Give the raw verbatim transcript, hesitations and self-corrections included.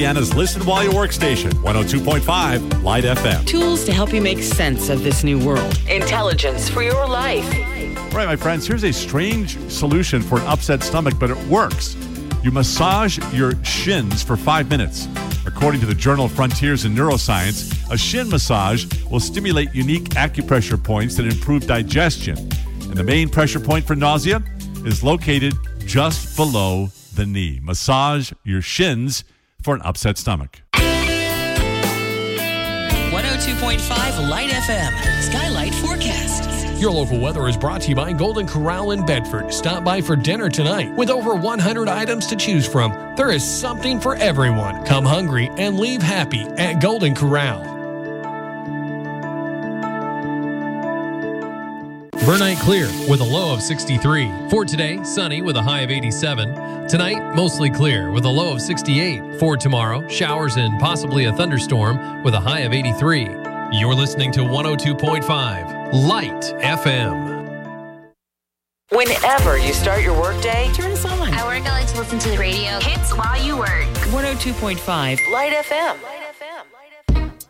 Indiana's Listen While You Work station, one oh two point five Light F M. Tools to help you make sense of this new world. Intelligence for your life. All right, my friends, here's a strange solution for an upset stomach, but it works. You massage your shins for five minutes. According to the journal Frontiers in Neuroscience, a shin massage will stimulate unique acupressure points that improve digestion. And the main pressure point for nausea is located just below the knee. Massage your shins for an upset stomach. one oh two point five Light F M, Skylight Forecast. Your local weather is brought to you by Golden Corral in Bedford. Stop by for dinner tonight. With over one hundred items to choose from, there is something for everyone. Come hungry and leave happy at Golden Corral. Overnight clear with a low of sixty-three. For today, sunny with a high of eighty-seven. Tonight, mostly clear with a low of sixty-eight. For tomorrow, showers and possibly a thunderstorm with a high of eighty-three. You're listening to one oh two point five Light F M. Whenever you start your workday, turn us on. At work, I like to listen to the radio. Hits while you work. one oh two point five Light F M.